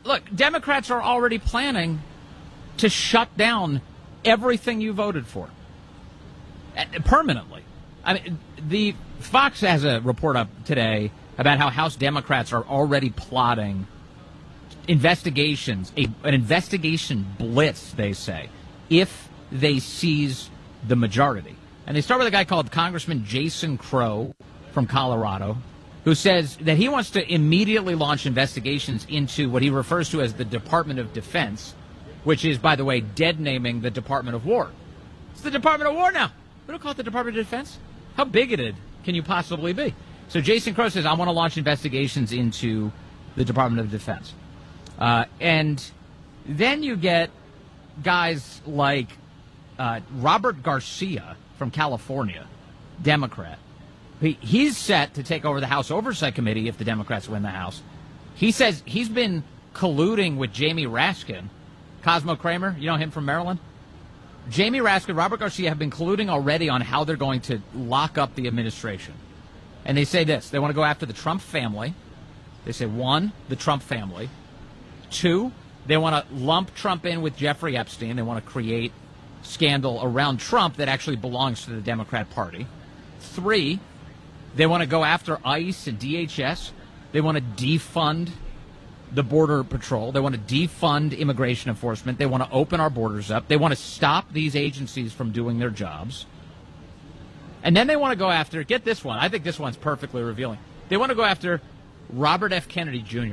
look, Democrats are already planning to shut down everything you voted for permanently. I mean, the Fox has a report up today about how House Democrats are already plotting investigations, an investigation blitz, they say, if they seize the majority. And they start with a guy called Congressman Jason Crow from Colorado, who says that he wants to immediately launch investigations into what he refers to as the Department of Defense, which is, by the way, dead naming the Department of War. It's the Department of War now. We don't call it the Department of Defense. How bigoted can you possibly be? So Jason Crow says, I want to launch investigations into the Department of Defense. And then you get guys like Robert Garcia from California, Democrat. He's set to take over the House Oversight Committee if the Democrats win the House. He says he's been colluding with Jamie Raskin. Cosmo Kramer, you know him from Maryland? Jamie Raskin, Robert Garcia have been colluding already on how they're going to lock up the administration. And they say this. They want to go after the Trump family. They say, 1, the Trump family. 2, they want to lump Trump in with Jeffrey Epstein. They want to create scandal around Trump that actually belongs to the Democrat Party. 3, they want to go after ICE and DHS. They want to defund the Border Patrol. They want to defund immigration enforcement. They want to open our borders up. They want to stop these agencies from doing their jobs. And then they want to go after, get this one, I think this one's perfectly revealing. They want to go after Robert F. Kennedy Jr.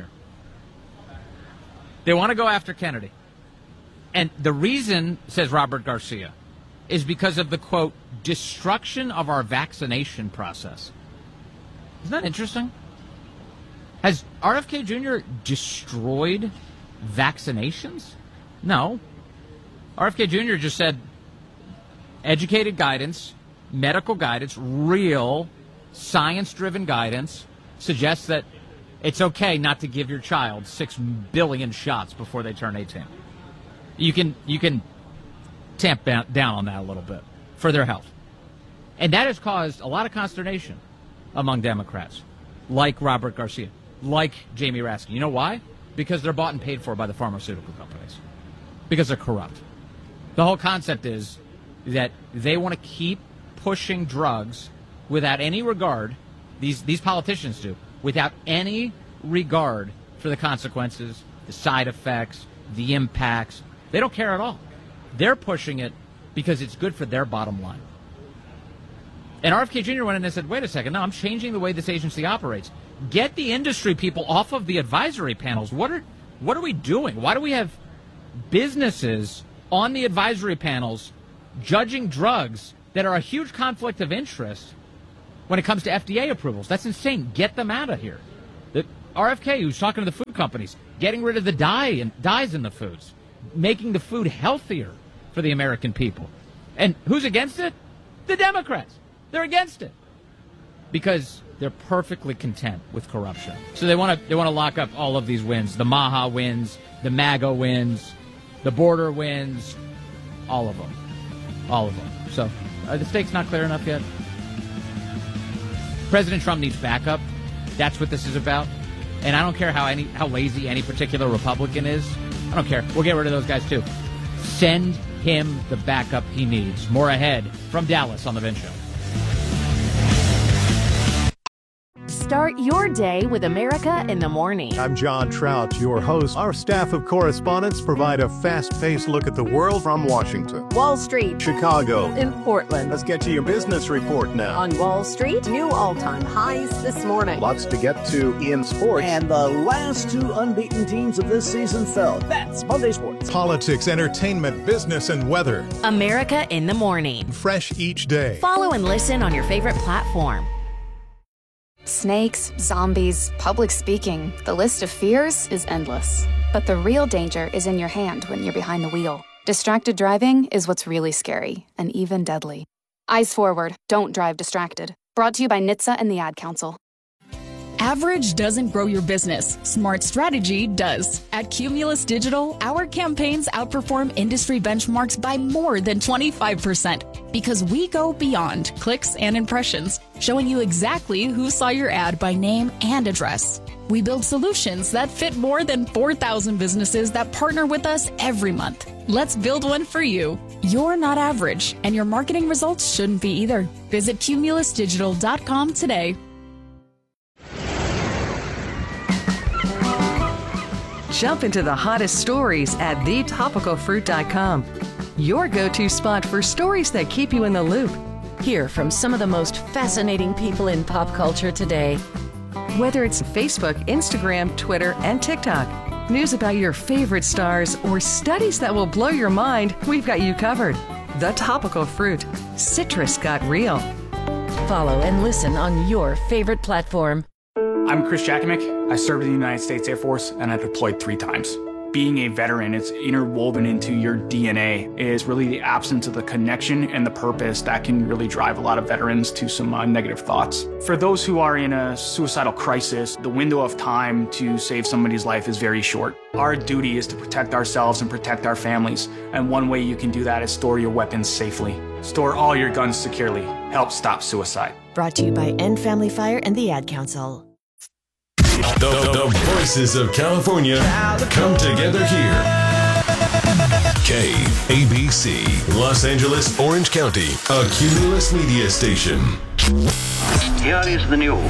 They want to go after Kennedy. And the reason, says Robert Garcia, is because of the, quote, destruction of our vaccination process. Isn't that interesting? Has RFK Jr. destroyed vaccinations? No. RFK Jr. just said educated guidance, medical guidance, real science-driven guidance suggests that it's okay not to give your child 6 billion shots before they turn 18. You can tamp down on that a little bit for their health. And that has caused a lot of consternation among Democrats, like Robert Garcia, like Jamie Raskin. You know why? Because they're bought and paid for by the pharmaceutical companies. Because they're corrupt. The whole concept is that they want to keep pushing drugs without any regard, these politicians do, without any regard for the consequences, the side effects, the impacts. They don't care at all. They're pushing it because it's good for their bottom line. And RFK Jr. went in and said, wait a second, no, I'm changing the way this agency operates. Get the industry people off of the advisory panels. What are we doing? Why do we have businesses on the advisory panels judging drugs that are a huge conflict of interest when it comes to FDA approvals? That's insane. Get them out of here. The RFK, who's talking to the food companies, getting rid of the dyes in the foods, making the food healthier for the American people. And who's against it? The Democrats. They're against it because they're perfectly content with corruption. So they want to lock up all of these wins. The Maha wins, the MAGA wins, the border wins, all of them. All of them. So are the stakes not clear enough yet? President Trump needs backup. That's what this is about. And I don't care how lazy any particular Republican is. I don't care. We'll get rid of those guys too. Send him the backup he needs. More ahead from Dallas on The Vin Show. Start your day with America in the Morning. I'm John Trout, your host. Our staff of correspondents provide a fast-paced look at the world from Washington, Wall Street, Chicago, in Portland. Let's get to your business report now. On Wall Street, new all-time highs this morning. Lots to get to in sports. And the last 2 unbeaten teams of this season fell. That's Monday Sports. Politics, entertainment, business, and weather. America in the Morning. Fresh each day. Follow and listen on your favorite platform. Snakes, zombies, public speaking. The list of fears is endless. But the real danger is in your hand when you're behind the wheel. Distracted driving is what's really scary and even deadly. Eyes forward, don't drive distracted. Brought to you by NHTSA and the Ad Council. Average doesn't grow your business. Smart strategy does. At Cumulus Digital, our campaigns outperform industry benchmarks by more than 25% because we go beyond clicks and impressions, showing you exactly who saw your ad by name and address. We build solutions that fit more than 4,000 businesses that partner with us every month. Let's build one for you. You're not average, and your marketing results shouldn't be either. Visit cumulusdigital.com today. Jump into the hottest stories at thetopicalfruit.com. Your go-to spot for stories that keep you in the loop. Hear from some of the most fascinating people in pop culture today. Whether it's Facebook, Instagram, Twitter, and TikTok, news about your favorite stars, or studies that will blow your mind, we've got you covered. The Topical Fruit. Citrus got real. Follow and listen on your favorite platform. I'm Chris Jakimick. I served in the United States Air Force and I deployed 3 times. Being a veteran, it's interwoven into your DNA. It is really the absence of the connection and the purpose that can really drive a lot of veterans to some negative thoughts. For those who are in a suicidal crisis, the window of time to save somebody's life is very short. Our duty is to protect ourselves and protect our families. And one way you can do that is store your weapons safely. Store all your guns securely. Help stop suicide. Brought to you by End Family Fire and the Ad Council. The voices of California come together here. KABC, Los Angeles, Orange County, a Cumulus media station. Here is the news.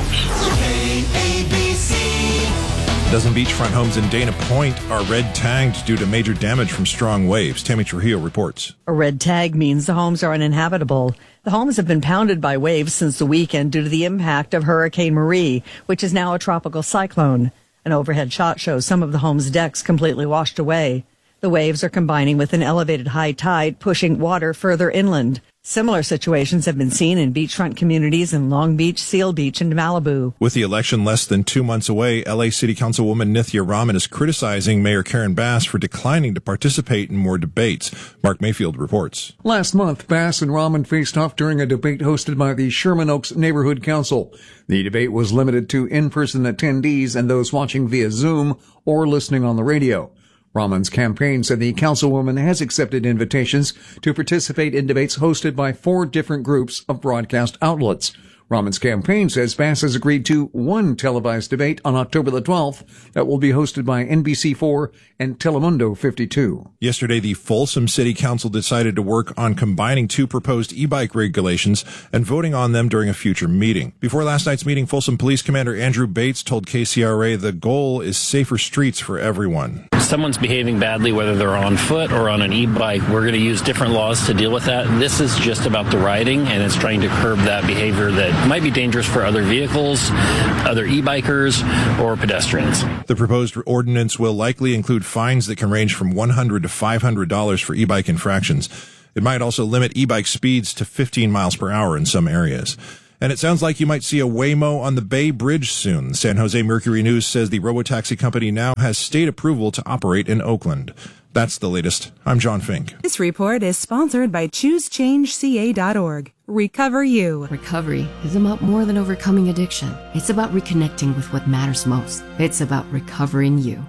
A dozen beachfront homes in Dana Point are red tagged due to major damage from strong waves. Tammy Trujillo reports. A red tag means the homes are uninhabitable. The homes have been pounded by waves since the weekend due to the impact of Hurricane Marie, which is now a tropical cyclone. An overhead shot shows some of the homes' decks completely washed away. The waves are combining with an elevated high tide, pushing water further inland. Similar situations have been seen in beachfront communities in Long Beach, Seal Beach, and Malibu. With the election less than 2 months away, LA City Councilwoman Nithya Raman is criticizing Mayor Karen Bass for declining to participate in more debates. Mark Mayfield reports. Last month, Bass and Raman faced off during a debate hosted by the Sherman Oaks Neighborhood Council. The debate was limited to in-person attendees and those watching via Zoom or listening on the radio. Raman's campaign said the councilwoman has accepted invitations to participate in debates hosted by 4 different groups of broadcast outlets. Raman's campaign says Bass has agreed to one televised debate on October the 12th that will be hosted by NBC4 and Telemundo 52. Yesterday, the Folsom City Council decided to work on combining 2 proposed e-bike regulations and voting on them during a future meeting. Before last night's meeting, Folsom Police Commander Andrew Bates told KCRA the goal is safer streets for everyone. If someone's behaving badly, whether they're on foot or on an e-bike, we're going to use different laws to deal with that. This is just about the riding, and it's trying to curb that behavior that might be dangerous for other vehicles, other e-bikers, or pedestrians. The proposed ordinance will likely include fines that can range from $100 to $500 for e-bike infractions. It might also limit e-bike speeds to 15 miles per hour in some areas. And it sounds like you might see a Waymo on the Bay Bridge soon. The San Jose Mercury News says the robotaxi company now has state approval to operate in Oakland. That's the latest. I'm John Fink. This report is sponsored by ChooseChangeCA.org. Recover You. Recovery is about more than overcoming addiction. It's about reconnecting with what matters most. It's about recovering you.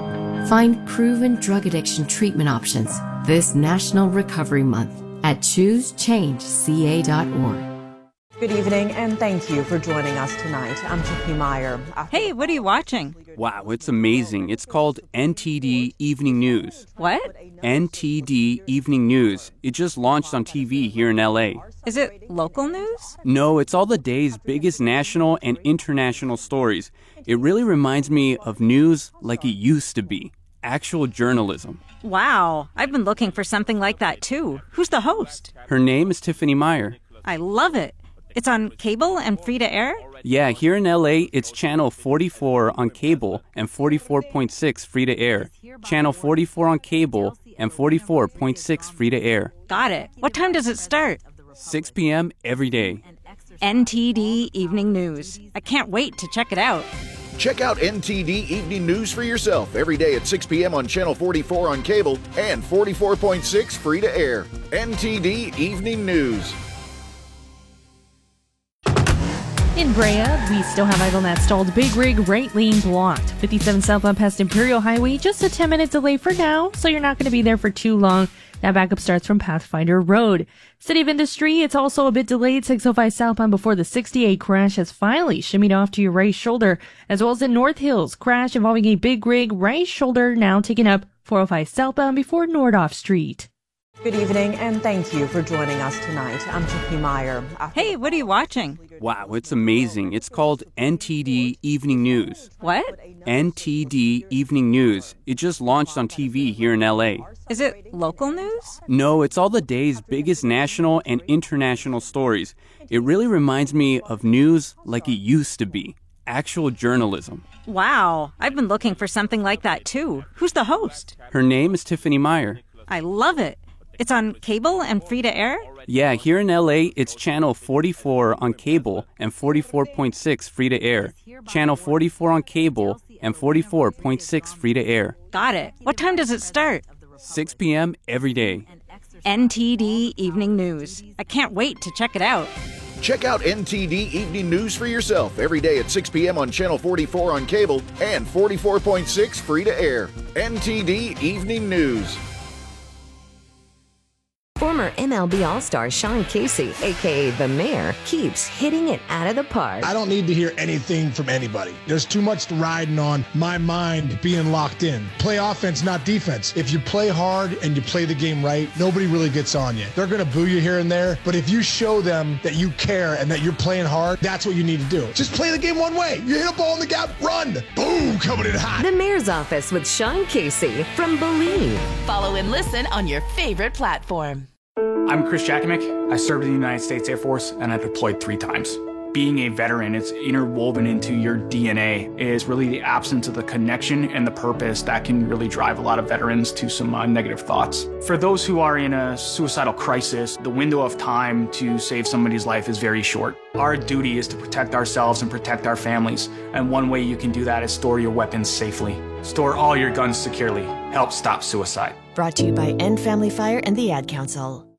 Find proven drug addiction treatment options this National Recovery Month at ChooseChangeCA.org. Good evening, and thank you for joining us tonight. I'm Tiffany Meyer. Hey, what are you watching? Wow, it's amazing. It's called NTD Evening News. What? NTD Evening News. It just launched on TV here in LA. Is it local news? No, it's all the day's biggest national and international stories. It really reminds me of news like it used to be. Actual journalism. Wow, I've been looking for something like that too. Who's the host? Her name is Tiffany Meyer. I love it. It's on cable and free to air? Yeah, here in LA, it's channel 44 on cable and 44.6 free to air. Channel 44 on cable and 44.6 free to air. Got it. What time does it start? 6 p.m. every day. NTD Evening News. I can't wait to check it out. Check out NTD Evening News for yourself every day at 6 p.m. on Channel 44 on cable and 44.6 free to air. NTD Evening News. In Brea, we still have idle net stalled. Big rig right lane blocked. 57 southbound past Imperial Highway, just a 10-minute delay for now, so you're not going to be there for too long. That backup starts from Pathfinder Road. City of Industry, it's also a bit delayed. 605 southbound before the 68 crash has finally shimmied off to your right shoulder, as well as in North Hills. Crash involving a big rig, right shoulder now taking up 405 southbound before Nordhoff Street. Good evening, and thank you for joining us tonight. I'm Chippy Meyer. Hey, what are you watching? Wow, it's amazing. It's called NTD Evening News. What? NTD Evening News. It just launched on TV here in LA. Is it local news? No, it's all the day's biggest national and international stories. It really reminds me of news like it used to be. Actual journalism. Wow, I've been looking for something like that too. Who's the host? Her name is Tiffany Meyer. I love it. It's on cable and free to air? Yeah, here in LA, it's channel 44 on cable and 44.6 free to air. Channel 44 on cable and 44.6 free to air. Got it. What time does it start? 6 p.m. every day. NTD Evening News. I can't wait to check it out. Check out NTD Evening News for yourself every day at 6 p.m. on Channel 44 on cable and 44.6 free to air. NTD Evening News. Former MLB All-Star Sean Casey, a.k.a. The Mayor, keeps hitting it out of the park. I don't need to hear anything from anybody. There's too much riding on my mind being locked in. Play offense, not defense. If you play hard and you play the game right, nobody really gets on you. They're going to boo you here and there, but if you show them that you care and that you're playing hard, that's what you need to do. Just play the game one way. You hit a ball in the gap, run. Boom, coming in hot. The Mayor's Office with Sean Casey from Believe. Follow and listen on your favorite platform. I'm Chris Jakovic. I served in the United States Air Force and I deployed 3 times. Being a veteran, it's interwoven into your DNA, is really the absence of the connection and the purpose that can really drive a lot of veterans to some negative thoughts. For those who are in a suicidal crisis, the window of time to save somebody's life is very short. Our duty is to protect ourselves and protect our families, and one way you can do that is store your weapons safely. Store all your guns securely. Help stop suicide. Brought to you by End Family Fire and the Ad Council.